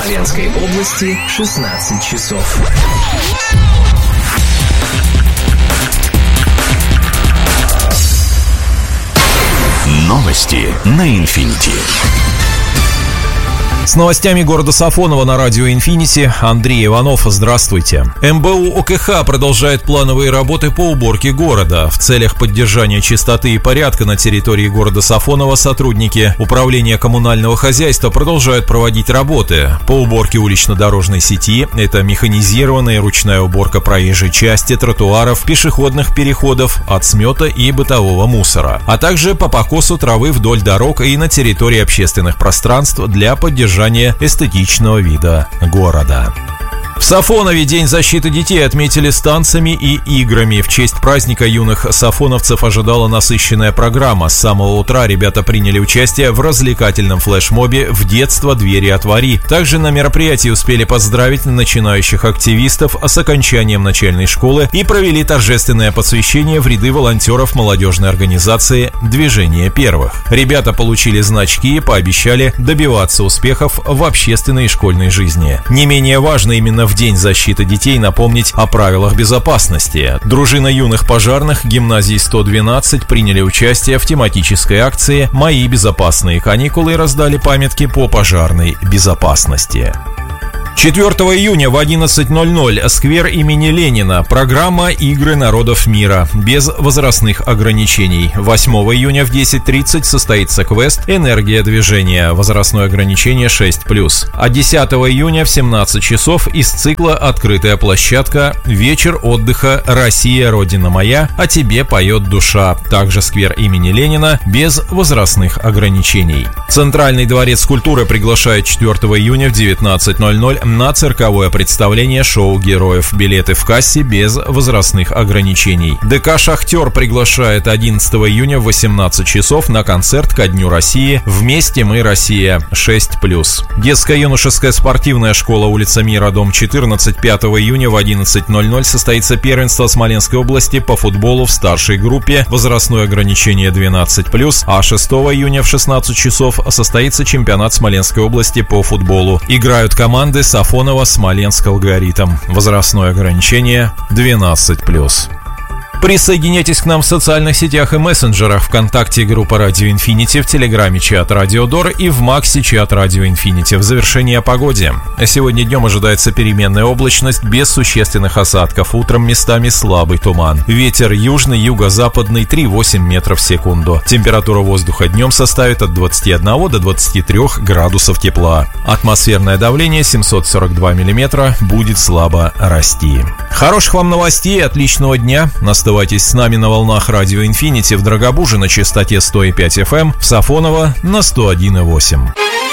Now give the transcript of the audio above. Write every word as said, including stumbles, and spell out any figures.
Славянской области шестнадцать часов. Новости на Инфинити. С новостями города Сафоново на радио «Инфинити» Андрей Иванов. Здравствуйте. эм бэ у ОКХ продолжает плановые работы по уборке города. В целях поддержания чистоты и порядка на территории города Сафоново сотрудники Управления коммунального хозяйства продолжают проводить работы по уборке улично-дорожной сети. Это механизированная ручная уборка проезжей части, тротуаров, пешеходных переходов, от смета и бытового мусора, а также по покосу травы вдоль дорог и на территории общественных пространств для поддержания эстетичного вида города. В Сафонове День защиты детей отметили с танцами и играми. В честь праздника юных сафоновцев ожидала насыщенная программа. С самого утра ребята приняли участие в развлекательном флешмобе «В детство двери отвори». Также на мероприятии успели поздравить начинающих активистов с окончанием начальной школы и провели торжественное посвящение в ряды волонтеров молодежной организации «Движение первых». Ребята получили значки и пообещали добиваться успехов в общественной и школьной жизни. Не менее важно именно в День защиты детей напомнить о правилах безопасности. Дружина юных пожарных гимназии сто двенадцать приняли участие в тематической акции «Мои безопасные каникулы» и раздали памятки по пожарной безопасности. четвёртого июня в одиннадцать ноль ноль сквер имени Ленина. Программа «Игры народов мира» без возрастных ограничений. восьмого июня в десять тридцать состоится квест «Энергия движения». Возрастное ограничение шесть плюс. А десятого июня в семнадцать часов из цикла «Открытая площадка. Вечер отдыха. Россия, Родина моя. О тебе поет душа». Также сквер имени Ленина без возрастных ограничений. Центральный дворец культуры приглашает четвёртого июня в девятнадцать ноль ноль на цирковое представление шоу героев. Билеты в кассе без возрастных ограничений. ДК «Шахтер» приглашает одиннадцатого июня в восемнадцать часов на концерт ко Дню России «Вместе мы, Россия» шесть плюс. Детско-юношеская спортивная школа, улица Мира, дом четырнадцать. пятого июня в одиннадцать ноль ноль состоится первенство Смоленской области по футболу в старшей группе. Возрастное ограничение двенадцать плюс. А шестого июня в шестнадцать часов состоится чемпионат Смоленской области по футболу. Играют команды Сафоново, Смоленск, Алгоритм. Возрастное ограничение двенадцать плюс. Присоединяйтесь к нам в социальных сетях и мессенджерах. ВКонтакте группа Радио Инфинити, в Телеграме чат Радио Дор и в Максе чат Радио Инфинити. В завершении о погоде. Сегодня днем ожидается переменная облачность без существенных осадков. Утром местами слабый туман. Ветер южный, юго-западный три-восемь метров в секунду. Температура воздуха днем составит от двадцати одного до двадцати трёх градусов тепла. Атмосферное давление семьсот сорок два миллиметра будет слабо расти. Хороших вам новостей, отличного дня. Оставайтесь с нами на волнах Радио Инфинити в Драгобуже на частоте сто и пять эф эм, в Сафоново на сто один и восемь.